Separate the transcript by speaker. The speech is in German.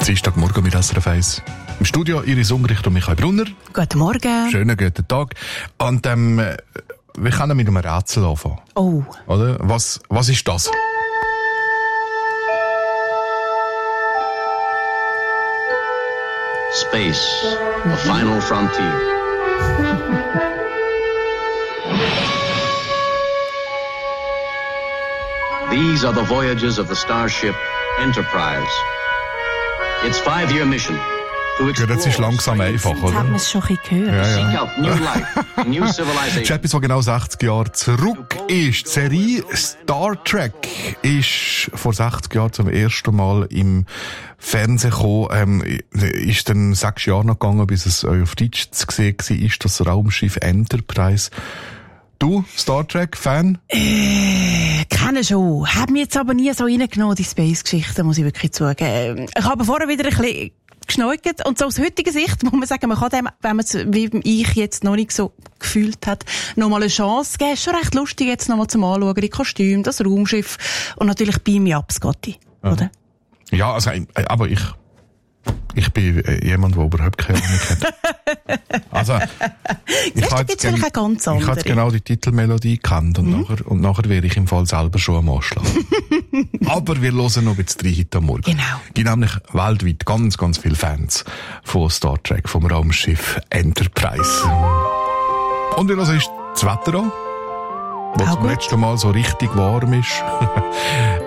Speaker 1: Dienstagmorgen mit SRF 1. Im Studio Iris Ungerich und Michael Brunner.
Speaker 2: Guten Morgen.
Speaker 1: Schönen guten Tag. Und wir können mit einem Rätsel anfangen.
Speaker 2: Oh.
Speaker 1: Oder? Was ist das?
Speaker 3: Space, the final frontier. These are the voyages of the starship Enterprise. Its 5-year mission.
Speaker 1: Ja, das ist langsam einfach,
Speaker 2: Jetzt
Speaker 1: oder?
Speaker 2: haben wir es schon ein bisschen gehört.
Speaker 1: Ja,
Speaker 3: Seek
Speaker 1: ja.
Speaker 3: out new life, new
Speaker 1: Das ist
Speaker 3: civilization.
Speaker 1: etwas, was genau 60 Jahre zurück ist. Die Serie Star Trek ist vor 60 Jahren zum ersten Mal im Fernsehen gekommen. Ist dann 6 Jahre noch gegangen, bis es auf Deutsch zu sehen war, ist das Raumschiff Enterprise. Du, Star Trek-Fan?
Speaker 2: Kenne schon. Hab mich jetzt aber nie so reingenommen, die Space-Geschichte, muss ich wirklich zugeben. Ich habe vorher wieder ein bisschen geschneugt. Und so aus heutiger Sicht muss man sagen, man kann dem, wenn man es, wie ich jetzt noch nicht so gefühlt hat, nochmal eine Chance geben. Ist schon recht lustig jetzt nochmal zum Anschauen. Die Kostüme, das Raumschiff und natürlich Beam Me Up, Scotty. Oder?
Speaker 1: Ja, also, aber ich bin jemand, der überhaupt keine Ahnung hat. Also,
Speaker 2: Siehst du, gibt's vielleicht auch ganz andere.
Speaker 1: Ich habe genau die Titelmelodie gekannt und nachher wäre ich im Fall selber schon am Anschlag. Aber wir hören noch ein bisschen rein heute Morgen.
Speaker 2: Genau.
Speaker 1: Es gibt nämlich weltweit ganz, ganz viele Fans von Star Trek, vom Raumschiff Enterprise. Und wir hören das Wetter an, das zum letzten Mal so richtig warm ist.